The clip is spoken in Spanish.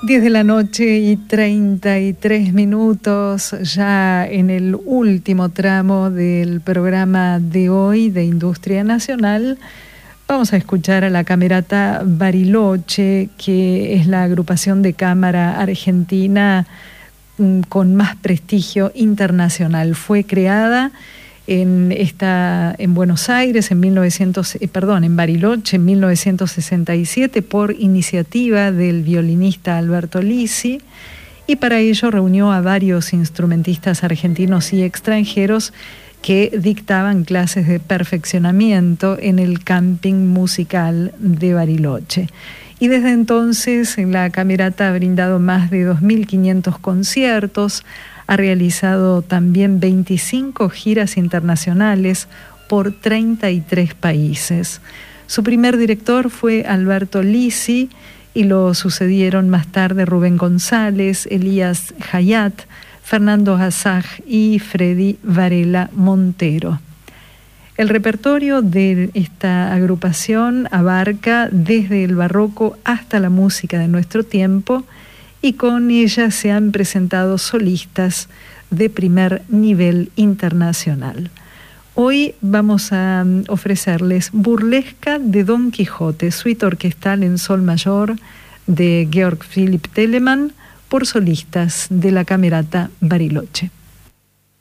10 de la noche y 33 minutos, ya en el último tramo del programa de hoy de Industria Nacional. Vamos a escuchar a la Camerata Bariloche, que es la agrupación de cámara argentina con más prestigio internacional. Fue creada en Buenos Aires en Bariloche en 1967 por iniciativa del violinista Alberto Lisi, y para ello reunió a varios instrumentistas argentinos y extranjeros que dictaban clases de perfeccionamiento en el camping musical de Bariloche. Y desde entonces la Camerata ha brindado más de 2.500 conciertos, ha realizado también 25 giras internacionales por 33 países. Su primer director fue Alberto Lisi y lo sucedieron más tarde Rubén González, Elías Hayat, Fernando Hassaj y Freddy Varela Montero. El repertorio de esta agrupación abarca desde el barroco hasta la música de nuestro tiempo, y con ella se han presentado solistas de primer nivel internacional. Hoy vamos a ofrecerles Burlesca de Don Quijote, suite orquestal en sol mayor de Georg Philipp Telemann, por solistas de la Camerata Bariloche.